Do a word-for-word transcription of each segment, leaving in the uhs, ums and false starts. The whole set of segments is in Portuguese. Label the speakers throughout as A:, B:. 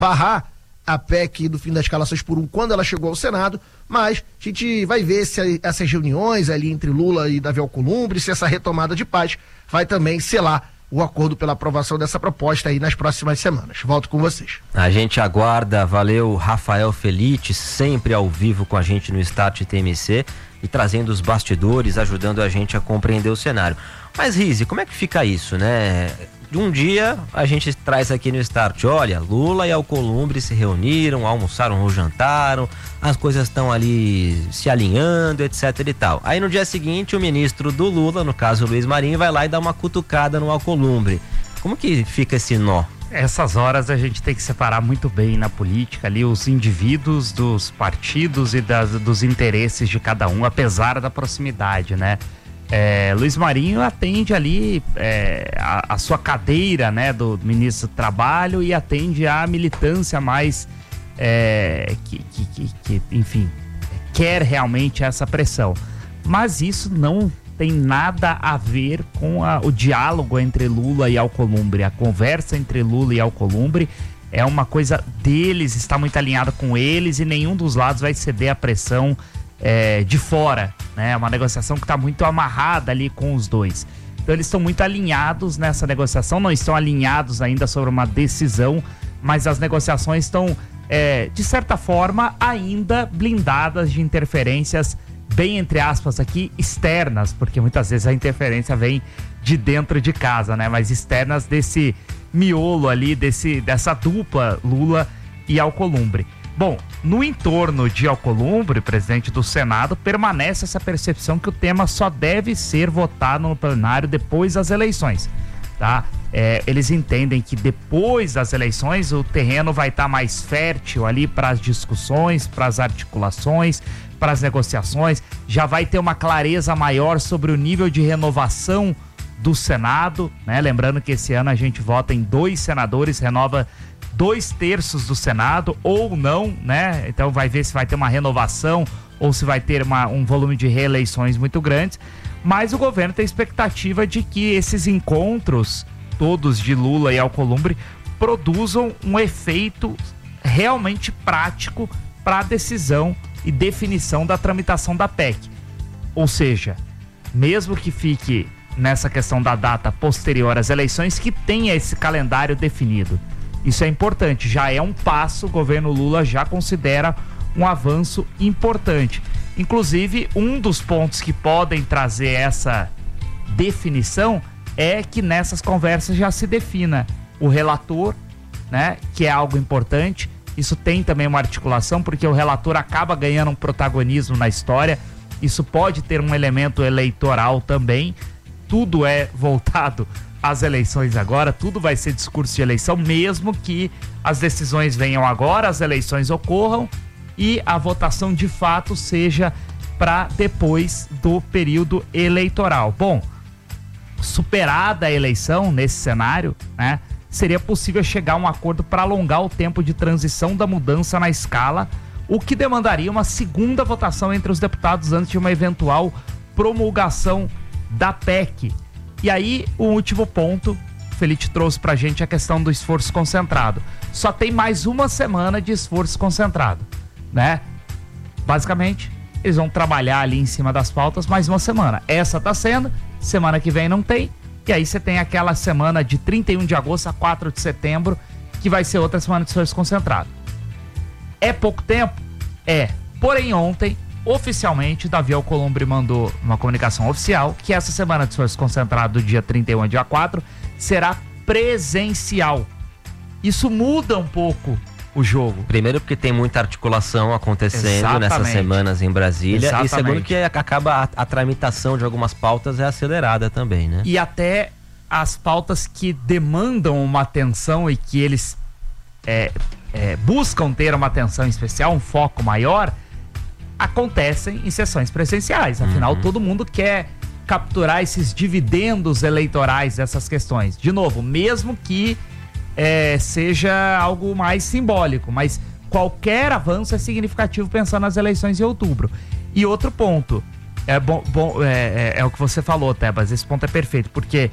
A: barrar a P E C do fim das escalações por um quando ela chegou ao Senado, mas a gente vai ver se essas reuniões ali entre Lula e Davi Alcolumbre, se essa retomada de paz vai também selar o acordo pela aprovação dessa proposta aí nas próximas semanas. Volto com vocês.
B: A gente aguarda. Valeu, Rafael Felite, sempre ao vivo com a gente no Start T M C e trazendo os bastidores, ajudando a gente a compreender o cenário. Mas, Rizzi, como é que fica isso, né? De um dia a gente traz aqui no Start, olha, Lula e Alcolumbre se reuniram, almoçaram ou jantaram, as coisas estão ali se alinhando, etc e tal. Aí no dia seguinte o ministro do Lula, no caso Luiz Marinho, vai lá e dá uma cutucada no Alcolumbre. Como que fica esse nó?
C: Essas horas a gente tem que separar muito bem na política ali os indivíduos dos partidos e das, dos interesses de cada um, apesar da proximidade, né? É, Luiz Marinho atende ali é, a, a sua cadeira, né, do ministro do Trabalho e atende a militância mais é, que, que, que, que, enfim, quer realmente essa pressão. Mas isso não tem nada a ver com a, o diálogo entre Lula e Alcolumbre. A conversa entre Lula e Alcolumbre é uma coisa deles, está muito alinhada com eles e nenhum dos lados vai ceder à pressão É, de fora, né? É uma negociação que está muito amarrada ali com os dois. Então eles estão muito alinhados nessa negociação, não estão alinhados ainda sobre uma decisão, mas as negociações estão, é, de certa forma, ainda blindadas de interferências, bem entre aspas aqui, externas, porque muitas vezes a interferência vem de dentro de casa, né? Mas externas desse miolo ali, desse, dessa dupla Lula e Alcolumbre. Bom, no entorno de Alcolumbre, presidente do Senado, permanece essa percepção que o tema só deve ser votado no plenário depois das eleições, tá? É, eles entendem que depois das eleições o terreno vai estar mais fértil ali para as discussões, para as articulações, para as negociações, já vai ter uma clareza maior sobre o nível de renovação do Senado, né? Lembrando que esse ano a gente vota em dois senadores, renova dois terços do Senado ou não, né? Então vai ver se vai ter uma renovação ou se vai ter uma, um volume de reeleições muito grandes, mas o governo tem expectativa de que esses encontros todos de Lula e Alcolumbre produzam um efeito realmente prático para a decisão e definição da tramitação da P E C. Ou seja, mesmo que fique nessa questão da data posterior às eleições, que tenha esse calendário definido. Isso é importante, já é um passo, o governo Lula já considera um avanço importante. Inclusive, um dos pontos que podem trazer essa definição é que nessas conversas já se defina o relator, né, que é algo importante. Isso tem também uma articulação, porque o relator acaba ganhando um protagonismo na história. Isso pode ter um elemento eleitoral também. Tudo é voltado às eleições agora, tudo vai ser discurso de eleição, mesmo que as decisões venham agora, as eleições ocorram e a votação de fato seja para depois do período eleitoral. Bom, superada a eleição nesse cenário, né, seria possível chegar a um acordo para alongar o tempo de transição da mudança na escala, o que demandaria uma segunda votação entre os deputados antes de uma eventual promulgação da P E C. E aí, o último ponto, o Felite trouxe pra gente a questão do esforço concentrado. Só tem mais uma semana de esforço concentrado, né? Basicamente, eles vão trabalhar ali em cima das pautas mais uma semana. Essa tá sendo, semana que vem não tem, e aí você tem aquela semana de trinta e um de agosto a quatro de setembro, que vai ser outra semana de esforço concentrado. É pouco tempo? É. Porém, ontem, oficialmente, Davi Alcolumbre mandou uma comunicação oficial que essa semana de esforço concentrado do dia trinta e um a dia quatro será presencial. Isso muda um pouco o jogo.
B: Primeiro porque tem muita articulação acontecendo Exatamente. nessas semanas em Brasília. Exatamente. E segundo que acaba a, a tramitação de algumas pautas é acelerada também, né?
C: E até as pautas que demandam uma atenção e que eles é, é, buscam ter uma atenção especial, um foco maior, acontecem em sessões presenciais. Afinal, uhum. todo mundo quer capturar esses dividendos eleitorais dessas questões. De novo, mesmo que é, seja algo mais simbólico, mas qualquer avanço é significativo pensando nas eleições em outubro. E outro ponto, é, bom, bom, é, é, é o que você falou, Tebas, esse ponto é perfeito, porque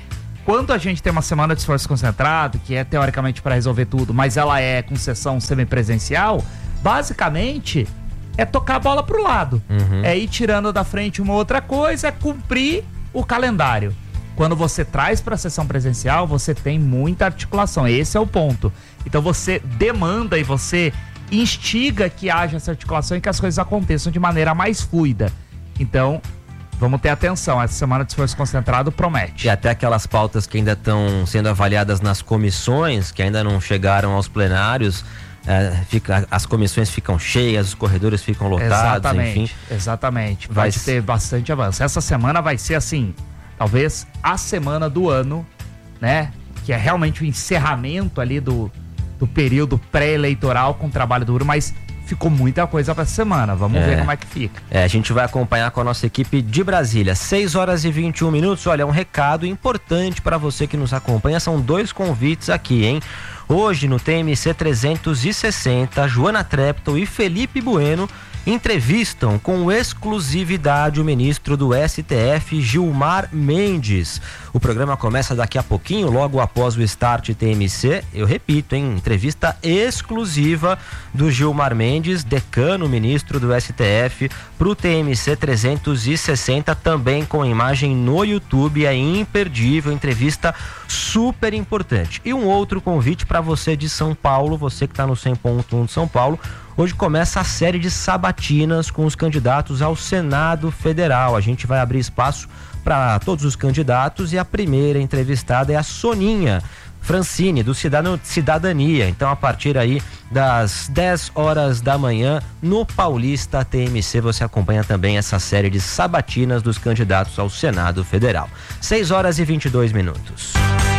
C: quando a gente tem uma semana de esforço concentrado, que é teoricamente para resolver tudo, mas ela é com sessão semipresencial, basicamente é tocar a bola pro lado. Uhum. É ir tirando da frente uma outra coisa, é cumprir o calendário. Quando você traz para a sessão presencial, você tem muita articulação. Esse é o ponto. Então você demanda e você instiga que haja essa articulação e que as coisas aconteçam de maneira mais fluida. Então, vamos ter atenção, essa semana de esforço concentrado promete.
B: E até aquelas pautas que ainda estão sendo avaliadas nas comissões, que ainda não chegaram aos plenários, é, fica, as comissões ficam cheias, os corredores ficam lotados,
C: exatamente,
B: enfim.
C: Exatamente, vai Pode ter bastante avanço. Essa semana vai ser assim, talvez a semana do ano, né? Que é realmente o encerramento ali do, do período pré-eleitoral com trabalho duro, mas ficou muita coisa para essa semana, vamos é. ver como é que fica.
B: É, a gente vai acompanhar com a nossa equipe de Brasília, seis horas e vinte e um minutos, olha, um recado importante para você que nos acompanha, são dois convites aqui, hein? Hoje no T M C trezentos e sessenta, Joana Treptow e Felipe Bueno entrevistam com exclusividade o ministro do S T F, Gilmar Mendes. O programa começa daqui a pouquinho, logo após o Start T M C. Eu repito, hein? Entrevista exclusiva do Gilmar Mendes, decano ministro do S T F, para o T M C trezentos e sessenta, também com imagem no YouTube. É imperdível, entrevista super importante. E um outro convite para você de São Paulo, você que está no cem ponto um de São Paulo. Hoje começa a série de sabatinas com os candidatos ao Senado Federal. A gente vai abrir espaço para todos os candidatos e a primeira entrevistada é a Soninha Francini, do Cidadania. Então, a partir aí das dez horas da manhã, no Paulista T M C, você acompanha também essa série de sabatinas dos candidatos ao Senado Federal. seis horas e vinte e dois minutos.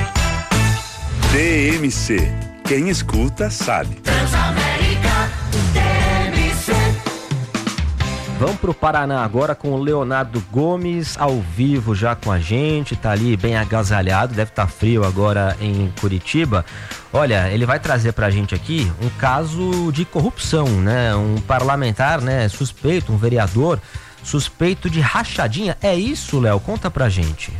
D: T M C. Quem escuta, sabe. Transamérica, T M C.
B: Vamos pro Paraná agora com o Leonardo Gomes, ao vivo já com a gente, tá ali bem agasalhado, deve estar tá frio agora em Curitiba. Olha, ele vai trazer pra gente aqui um caso de corrupção, né? Um parlamentar, né, suspeito, um vereador suspeito de rachadinha. É isso, Léo? Conta pra gente.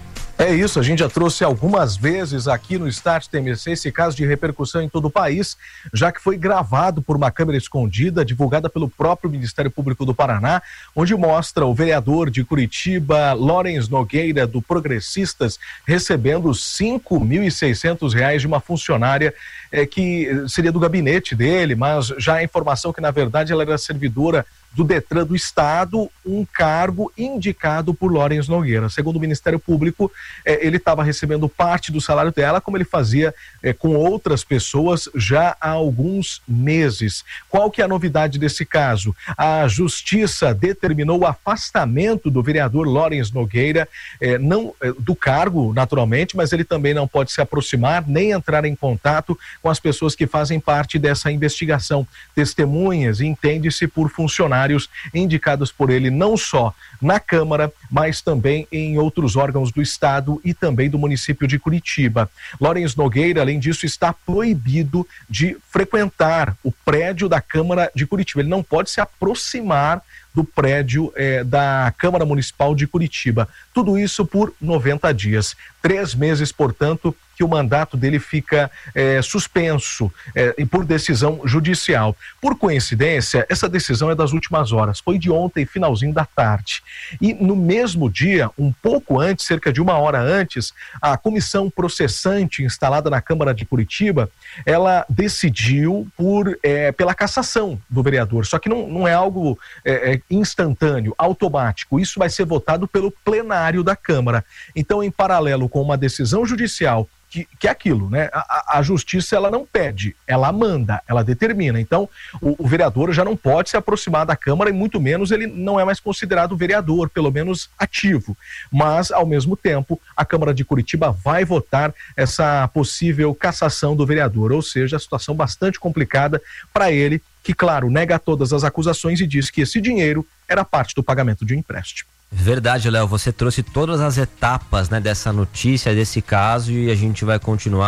E: É isso, a gente já trouxe algumas vezes aqui no Start T M C esse caso de repercussão em todo o país, já que foi gravado por uma câmera escondida, divulgada pelo próprio Ministério Público do Paraná, onde mostra o vereador de Curitiba, Lawrence Nogueira, do Progressistas, recebendo cinco mil e seiscentos reais de uma funcionária é, que seria do gabinete dele, mas já a informação que, na verdade, ela era servidora do Detran do Estado, um cargo indicado por Lawrence Nogueira. Segundo o Ministério Público, eh, ele estava recebendo parte do salário dela, como ele fazia eh, com outras pessoas já há alguns meses. Qual que é a novidade desse caso? A Justiça determinou o afastamento do vereador Lawrence Nogueira, eh, não eh, do cargo, naturalmente, mas ele também não pode se aproximar nem entrar em contato com as pessoas que fazem parte dessa investigação. Testemunhas, entende-se por funcionários indicados por ele não só na Câmara, mas também em outros órgãos do Estado e também do município de Curitiba. Lawrence Nogueira, além disso, está proibido de frequentar o prédio da Câmara de Curitiba. Ele não pode se aproximar do prédio eh, da Câmara Municipal de Curitiba. Tudo isso por noventa dias. Três meses, portanto, que o mandato dele fica eh, suspenso eh, e por decisão judicial. Por coincidência, essa decisão é das últimas horas, foi de ontem, finalzinho da tarde. E no mesmo dia, um pouco antes, cerca de uma hora antes, a comissão processante instalada na Câmara de Curitiba, ela decidiu por, eh, pela cassação do vereador. Só que não, não é algo eh, instantâneo, automático. Isso vai ser votado pelo plenário da Câmara. Então, em paralelo com uma decisão judicial, Que, que é aquilo, né? A, a justiça, ela não pede, ela manda, ela determina. Então, o, o vereador já não pode se aproximar da Câmara e muito menos ele não é mais considerado vereador, pelo menos ativo. Mas, ao mesmo tempo, a Câmara de Curitiba vai votar essa possível cassação do vereador, ou seja, a situação bastante complicada para ele, que, claro, nega todas as acusações e diz que esse dinheiro era parte do pagamento de um empréstimo.
B: Verdade, Léo, você trouxe todas as etapas, né, dessa notícia, desse caso, e a gente vai continuar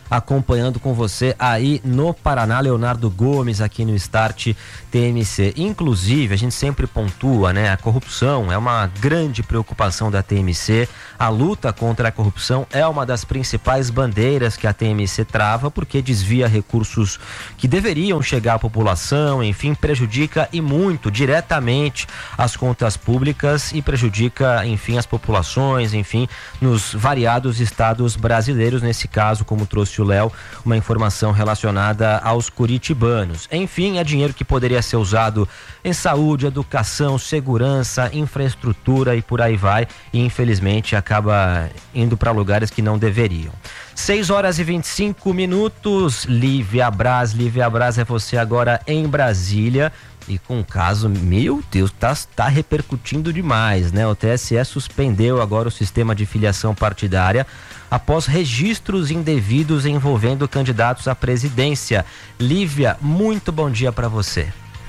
B: acompanhando com você aí no Paraná. Leonardo Gomes aqui no Start T M C. Inclusive, a gente sempre pontua, né? A corrupção é uma grande preocupação da T M C. A luta contra a corrupção é uma das principais bandeiras que a T M C trava, porque desvia recursos que deveriam chegar à população, enfim, prejudica e muito diretamente as contas públicas e prejudica, enfim, as populações, enfim, nos variados estados brasileiros. Nesse caso, como trouxe o Léo, uma informação relacionada aos curitibanos. Enfim, é dinheiro que poderia ser usado em saúde, educação, segurança, infraestrutura e por aí vai, e infelizmente acaba indo para lugares que não deveriam. seis horas e vinte e cinco minutos, Lívia Braz, Lívia Braz, é você agora em Brasília. E com um caso, meu Deus, tá, tá repercutindo demais, né? O T S E suspendeu agora o sistema de filiação partidária após registros indevidos envolvendo candidatos à presidência. Lívia, muito bom dia para você.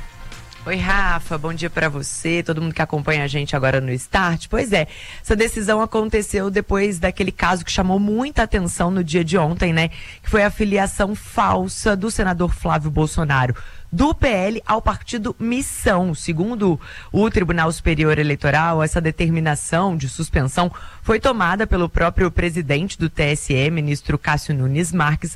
F: Oi, Rafa, bom dia para você, todo mundo que acompanha a gente agora no Start. Pois é, essa decisão aconteceu depois daquele caso que chamou muita atenção no dia de ontem, né? Que foi a filiação falsa do senador Flávio Bolsonaro do P L ao partido Missão. Segundo o Tribunal Superior Eleitoral, essa determinação de suspensão foi tomada pelo próprio presidente do T S E, ministro Cássio Nunes Marques,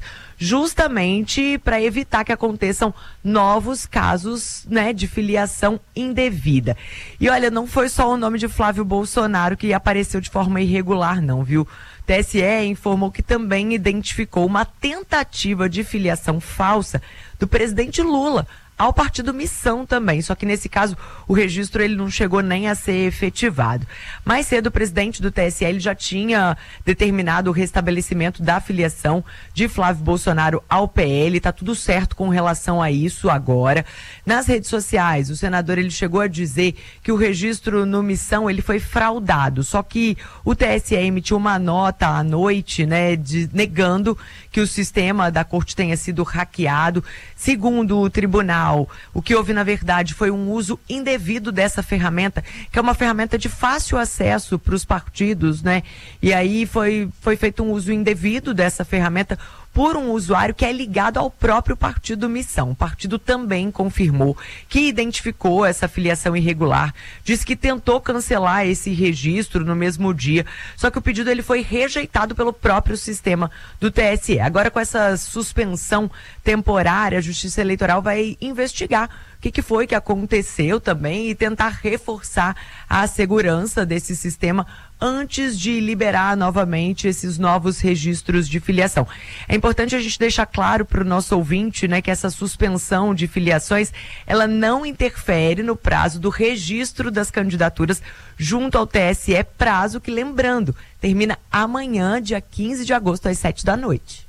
F: justamente para evitar que aconteçam novos casos, né, de filiação indevida. E olha, não foi só o nome de Flávio Bolsonaro que apareceu de forma irregular, não, viu? O T S E informou que também identificou uma tentativa de filiação falsa do presidente Lula ao partido Missão também, só que nesse caso o registro ele não chegou nem a ser efetivado. Mais cedo o presidente do T S E ele já tinha determinado o restabelecimento da filiação de Flávio Bolsonaro ao P L, tá tudo certo com relação a isso agora. Nas redes sociais, o senador ele chegou a dizer que o registro no Missão ele foi fraudado, só que o T S E emitiu uma nota à noite, né, de, negando que o sistema da corte tenha sido hackeado. Segundo o tribunal, o que houve, na verdade, foi um uso indevido dessa ferramenta, que é uma ferramenta de fácil acesso para os partidos, né? E aí foi, foi feito um uso indevido dessa ferramenta por um usuário que é ligado ao próprio partido Missão. O partido também confirmou que identificou essa filiação irregular, disse que tentou cancelar esse registro no mesmo dia, só que o pedido ele foi rejeitado pelo próprio sistema do T S E. Agora, com essa suspensão temporária, a Justiça Eleitoral vai investigar o que, que foi que aconteceu também e tentar reforçar a segurança desse sistema antes de liberar novamente esses novos registros de filiação. É importante a gente deixar claro para o nosso ouvinte, né, que essa suspensão de filiações, ela não interfere no prazo do registro das candidaturas junto ao T S E, prazo que, lembrando, termina amanhã, dia quinze de agosto, às sete da noite.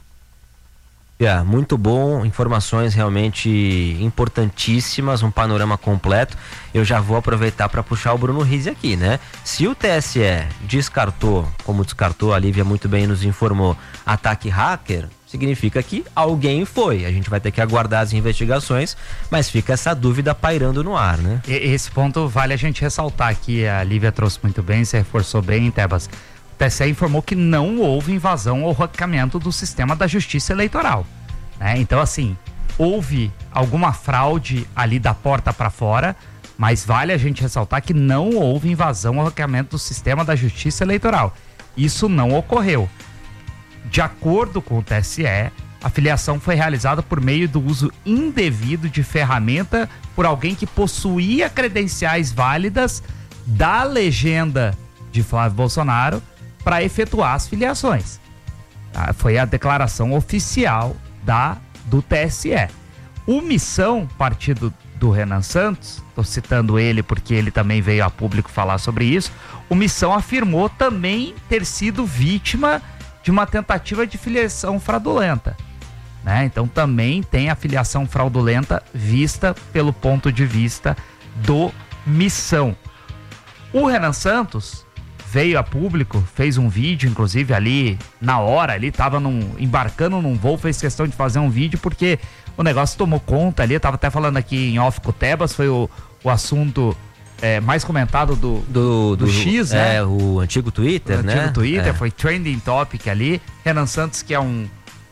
B: É, muito bom, informações realmente importantíssimas, um panorama completo. Eu já vou aproveitar para puxar o Bruno Rizzi aqui, né? Se o T S E descartou, como descartou, a Lívia muito bem nos informou, ataque hacker, significa que alguém foi. A gente vai ter que aguardar as investigações, mas fica essa dúvida pairando no ar, né?
C: Esse ponto vale a gente ressaltar aqui, a Lívia trouxe muito bem, você reforçou bem, Tebas. O T S E informou que não houve invasão ou hackeamento do sistema da Justiça Eleitoral, né? Então, assim, houve alguma fraude ali da porta para fora, mas vale a gente ressaltar que não houve invasão ou hackeamento do sistema da Justiça Eleitoral. Isso não ocorreu. De acordo com o T S E, a filiação foi realizada por meio do uso indevido de ferramenta por alguém que possuía credenciais válidas da legenda de Flávio Bolsonaro para efetuar as filiações. Tá? Foi a declaração oficial da, do T S E. O Missão, partido do Renan Santos, estou citando ele porque ele também veio a público falar sobre isso, o Missão afirmou também ter sido vítima de uma tentativa de filiação fraudulenta, né? Então também tem a filiação fraudulenta vista pelo ponto de vista do Missão. O Renan Santos veio a público, fez um vídeo, inclusive ali na hora, ali tava num, embarcando num voo, fez questão de fazer um vídeo porque o negócio tomou conta ali. Eu tava até falando aqui em off com o Tebas, foi o, o assunto é, mais comentado do, do, do, do X,
B: é,
C: né?
B: É, o antigo Twitter,
C: o
B: né?
C: O antigo Twitter,
B: é.
C: Foi trending topic ali. Renan Santos, que é um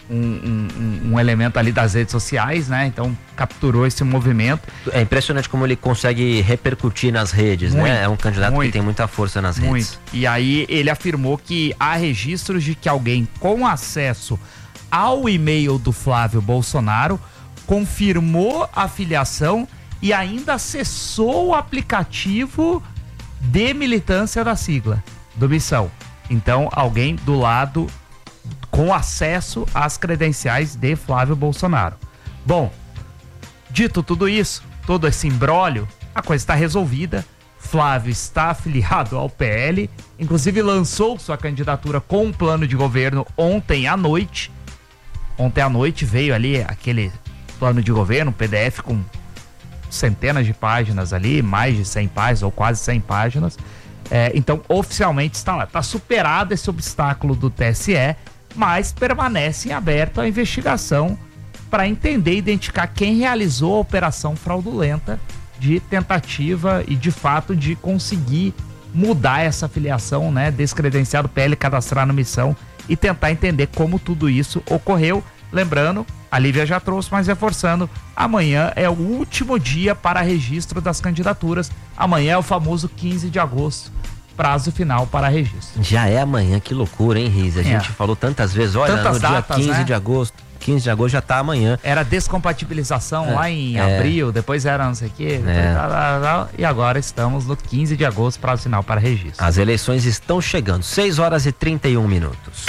C: um, um, um elemento ali das redes sociais, né? Então capturou esse movimento.
B: É impressionante como ele consegue repercutir nas redes, muito, né? É um candidato muito, que tem muita força nas
C: muito.
B: redes.
C: E aí ele afirmou que há registros de que alguém com acesso ao e-mail do Flávio Bolsonaro confirmou a filiação e ainda acessou o aplicativo de militância da sigla, do Missão. Então, alguém do lado com acesso às credenciais de Flávio Bolsonaro. Bom, dito tudo isso, todo esse imbróglio, a coisa está resolvida. Flávio está afiliado ao P L, inclusive lançou sua candidatura com um plano de governo ontem à noite. Ontem à noite veio ali aquele plano de governo, um P D F com centenas de páginas ali, mais de cem páginas ou quase cem páginas. É, então, oficialmente está lá. Está superado esse obstáculo do T S E, mas permanece em aberto a investigação para entender e identificar quem realizou a operação fraudulenta de tentativa e, de fato, de conseguir mudar essa filiação, né? Descredenciar do P L, cadastrar na Missão e tentar entender como tudo isso ocorreu. Lembrando, a Lívia já trouxe, mas reforçando, amanhã é o último dia para registro das candidaturas. Amanhã é o famoso quinze de agosto, prazo final para registro.
B: Já é amanhã, que loucura, hein, Riz? A é. gente falou tantas vezes, olha, tantas no datas, dia quinze né? de agosto, quinze de agosto já tá amanhã.
C: Era descompatibilização é. lá em é. abril, depois era não sei o quê, é. tal, tal, tal, e agora estamos no quinze de agosto, prazo final para registro.
B: As eleições estão chegando, seis horas e trinta e um minutos.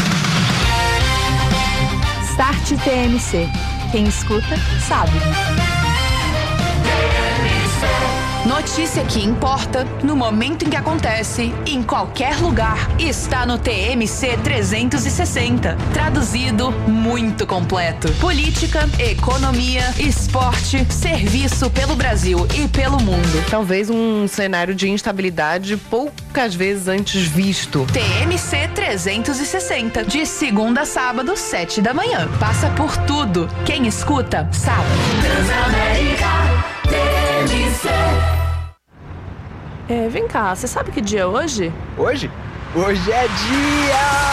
G: Start T M C. Quem escuta, sabe. Notícia que importa, no momento em que acontece, em qualquer lugar, está no T M C trezentos e sessenta. Traduzido, muito completo. Política, economia, esporte, serviço pelo Brasil e pelo mundo.
H: Talvez um cenário de instabilidade poucas vezes antes visto.
G: T M C trezentos e sessenta, de segunda a sábado, sete da manhã. Passa por tudo. Quem escuta, sabe. Transamérica, T M C.
H: É, vem cá, você sabe que dia é hoje?
I: Hoje? Hoje é dia